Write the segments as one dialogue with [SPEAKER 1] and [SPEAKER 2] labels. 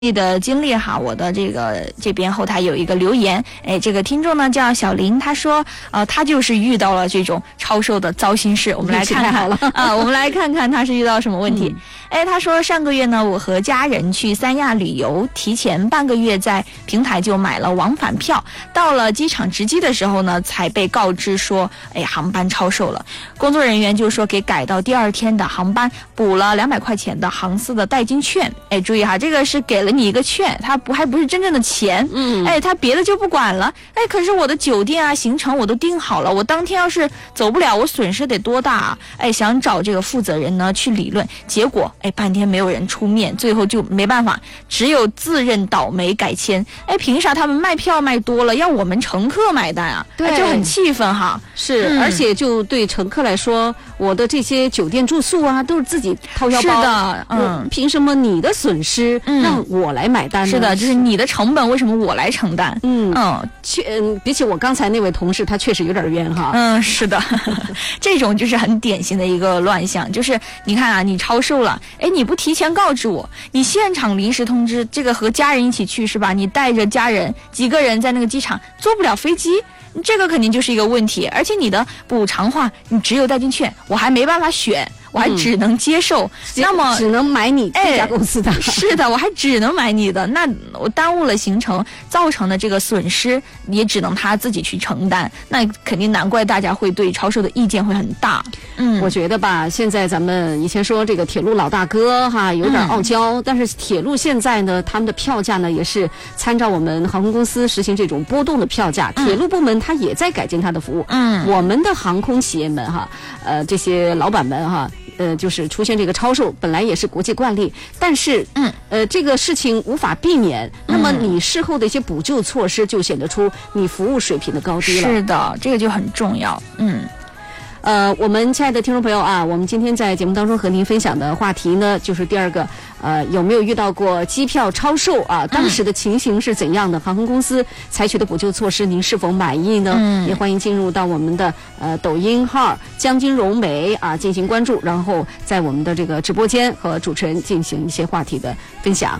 [SPEAKER 1] 的经历哈，我的这边后台有一个留言，这个听众呢叫小林，他说他就是遇到了这种超售的糟心事，我们来看看我们来看看他是遇到什么问题。他说上个月呢，我和家人去三亚旅游，提前半个月在平台就买了往返票，到了机场值机的时候呢，才被告知说，航班超售了。工作人员就说给改到第二天的航班，补了200块钱的航司的代金券。注意哈，这个是给了你一个券，它还不是真正的钱。他别的就不管了。可是我的酒店啊、行程我都订好了，我当天要是走不了，我损失得多大啊？想找这个负责人呢去理论，结果半天没有人出面，最后就没办法，只有自认倒霉改签。凭啥他们卖票卖多了，要我们乘客买单啊？对，就很气愤哈。
[SPEAKER 2] 是，而且就对乘客来说，我的这些酒店住宿啊，都是自己掏腰包。
[SPEAKER 1] 是的，
[SPEAKER 2] 凭什么你的损失让我来买单呢？
[SPEAKER 1] 是的，就是你的成本为什么我来承担？
[SPEAKER 2] 比起我刚才那位同事，他确实有点冤哈。
[SPEAKER 1] 是的，这种就是很典型的一个乱象，就是你看啊，你超售了，你不提前告知我，你现场临时通知，这个和家人一起去是吧？你带着家人几个人在那个机场坐不了飞机，这个肯定就是一个问题。而且你的补偿话，你只有代金券，我还没办法选。我还只能接受，那么
[SPEAKER 2] 只能买你这家公司的。
[SPEAKER 1] 是的，我还只能买你的，那我耽误了行程，造成的这个损失也只能他自己去承担。那肯定难怪大家会对超售的意见会很大。
[SPEAKER 2] 我觉得吧，现在咱们以前说这个铁路老大哥哈有点傲娇，但是铁路现在呢，他们的票价呢也是参照我们航空公司实行这种波动的票价。铁路部门他也在改进他的服务。我们的航空企业们哈，这些老板们哈。就是出现这个超售，本来也是国际惯例，但是这个事情无法避免。那么你事后的一些补救措施，就显得出你服务水平的高低了。
[SPEAKER 1] 是的，这个就很重要。
[SPEAKER 2] 我们亲爱的听众朋友啊，我们今天在节目当中和您分享的话题呢，就是第二个，有没有遇到过机票超售啊？当时的情形是怎样的？航空公司采取的补救措施，您是否满意呢？也欢迎进入到我们的抖音号江金融媒啊进行关注，然后在我们的这个直播间和主持人进行一些话题的分享。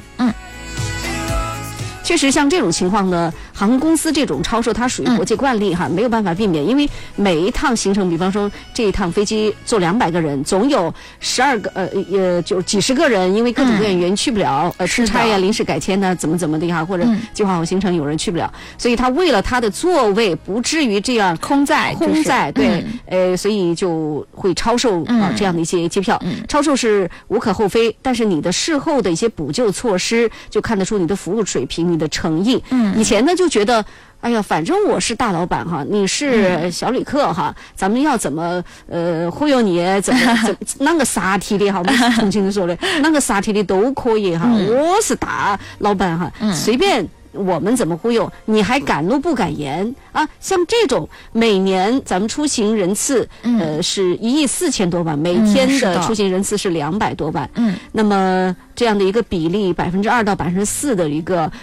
[SPEAKER 2] 确实，像这种情况呢，航空公司这种超售它属于国际惯例哈，没有办法避免。因为每一趟行程，比方说这一趟飞机坐200个人，总有12个就几十个人，因为各种各样原因去不了，出差呀、临时改签呢，怎么的哈，或者计划好行程有人去不了，所以他为了他的座位不至于这样
[SPEAKER 1] 空载，
[SPEAKER 2] 对，所以就会超售这样的一些机票。超售是无可厚非，但是你的事后的一些补救措施，就看得出你的服务水平。你的诚意。以前呢就觉得哎呀，反正我是大老板哈，你是小旅客哈，咱们要怎么忽悠你，怎么那个啥体的哈，我们重庆人说的，那个啥体的都可以哈。我是大老板哈，随便我们怎么忽悠，你还敢怒不敢言啊？像这种每年咱们出行人次是1.4亿多万，每天的出行人次是200多万。那么这样的一个比例2%到4%的一个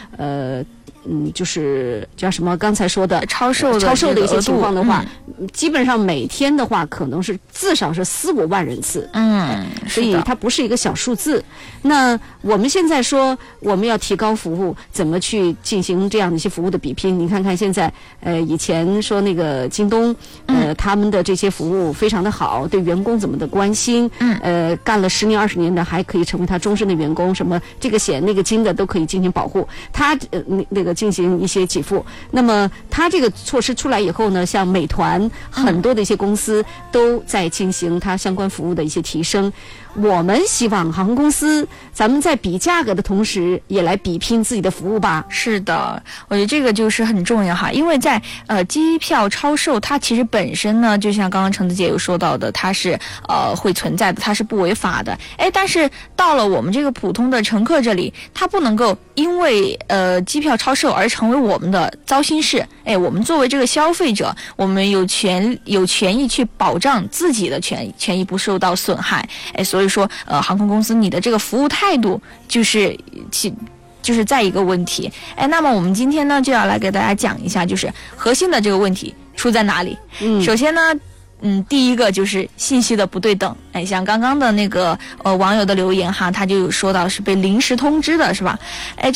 [SPEAKER 2] 就是叫什么？刚才说的
[SPEAKER 1] 超售
[SPEAKER 2] 的一些情况的话，基本上每天的话，可能是至少是4-5万人次。所以它不是一个小数字。那我们现在说我们要提高服务，怎么去进行这样的一些服务的比拼？你看看现在，以前说那个京东，他们的这些服务非常的好，对员工怎么的关心，干了10年20年的还可以成为他终身的员工，什么这个险那个金的都可以进行保护，他那个进行一些给付。那么他这个措施出来以后呢，像美团很多的一些公司都在进行它相关服务的一些提升。我们希望航空公司咱们在比价格的同时也来比拼自己的服务吧。
[SPEAKER 1] 是的，我觉得这个就是很重要哈，因为在机票超售它其实本身呢，就像刚刚橙子姐有说到的，它是会存在的，它是不违法的。但是到了我们这个普通的乘客这里，它不能够因为机票超售而成为我们的糟心事。我们作为这个消费者，我们有权益去保障自己的权益不受到损害。所以说航空公司你的这个服务态度就是在一个问题。那么我们今天呢就要来给大家讲一下，就是核心的这个问题出在哪里。首先呢第一个就是信息的不对等，像刚刚的那个网友的留言哈，他就有说到是被临时通知的，是吧？